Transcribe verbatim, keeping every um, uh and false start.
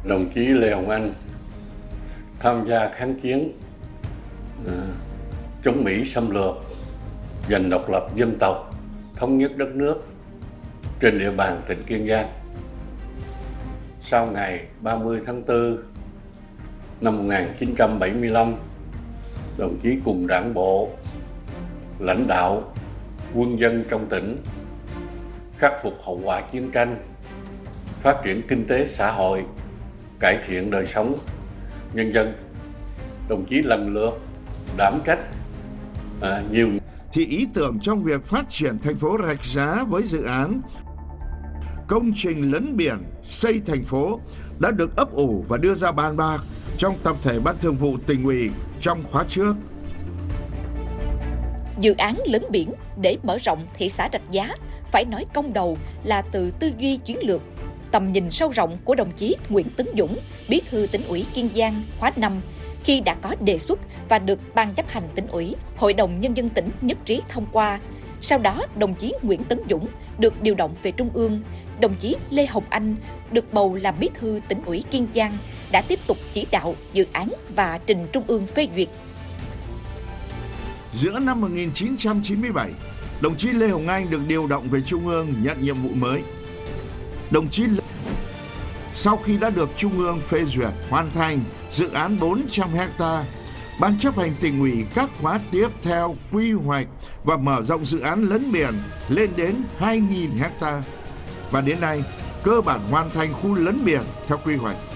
Đồng chí Lê Hồng Anh tham gia kháng chiến à, chống Mỹ xâm lược, giành độc lập dân tộc, thống nhất đất nước trên địa bàn tỉnh Kiên Giang. Sau ngày ba mươi tháng tư năm một nghìn chín trăm bảy mươi lăm, đồng chí cùng đảng bộ, lãnh đạo, quân dân trong tỉnh khắc phục hậu quả chiến tranh, phát triển kinh tế xã hội, cải thiện đời sống nhân dân. Đồng chí lần lượt đảm trách à, nhiều. Thì ý tưởng trong việc phát triển thành phố Rạch Giá với dự án công trình lấn biển xây thành phố đã được ấp ủ và đưa ra bàn bạc trong tập thể Ban Thường vụ Tỉnh ủy trong khóa trước. Dự án lấn biển để mở rộng thị xã Rạch Giá phải nói công đầu là từ tư duy chiến lược, tầm nhìn sâu rộng của đồng chí Nguyễn Tấn Dũng, Bí thư Tỉnh ủy Kiên Giang khóa năm, khi đã có đề xuất và được Ban chấp hành Tỉnh ủy, Hội đồng Nhân dân tỉnh nhất trí thông qua. Sau đó, đồng chí Nguyễn Tấn Dũng được điều động về Trung ương. Đồng chí Lê Hồng Anh được bầu làm Bí thư Tỉnh ủy Kiên Giang, đã tiếp tục chỉ đạo dự án và trình Trung ương phê duyệt. Giữa năm một nghìn chín trăm chín mươi bảy, đồng chí Lê Hồng Anh được điều động về Trung ương nhận nhiệm vụ mới. Đồng chí Lê... Sau khi đã được Trung ương phê duyệt hoàn thành dự án bốn trăm ha, Ban chấp hành Tỉnh ủy các khóa tiếp theo quy hoạch và mở rộng dự án lấn biển lên đến hai nghìn ha. Và đến nay, cơ bản hoàn thành khu lấn biển theo quy hoạch.